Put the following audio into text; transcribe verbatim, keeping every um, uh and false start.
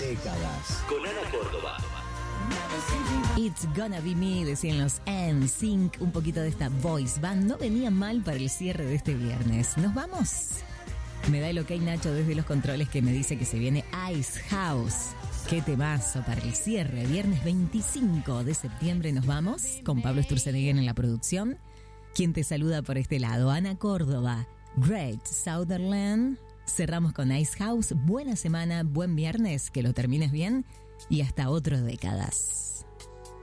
Décadas. Con Ana Córdoba. It's Gonna Be Me, decían los N Sync, un poquito de esta voice band. No venía mal para el cierre de este viernes. ¿Nos vamos? Me da el ok Nacho desde los controles que me dice que se viene Ice House. Qué temazo para el cierre. Viernes veinticinco de septiembre nos vamos con Pablo Sturzenegger en la producción. Quien te saluda por este lado, Ana Córdoba. Great Sutherland. Cerramos con Ice House. Buena semana, buen viernes, que lo termines bien y hasta otras décadas.